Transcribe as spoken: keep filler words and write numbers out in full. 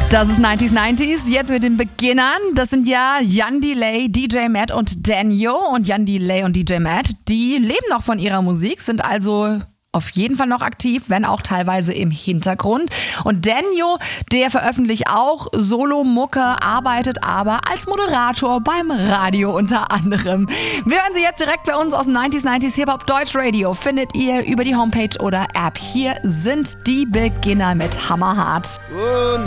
Das ist neunziger neunzig, jetzt mit den Beginnern. Das sind ja Jan Delay, D J Matt und Danio. Und Jan Delay und D J Matt, die leben noch von ihrer Musik, sind also auf jeden Fall noch aktiv, wenn auch teilweise im Hintergrund. Und Danio, der veröffentlicht auch Solo-Mucke, arbeitet aber als Moderator beim Radio unter anderem. Wir hören sie jetzt direkt bei uns aus dem neunziger neunzig Hip-Hop Deutsch Radio. Findet ihr über die Homepage oder App. Hier sind die Beginner mit Hammerhart. Oh,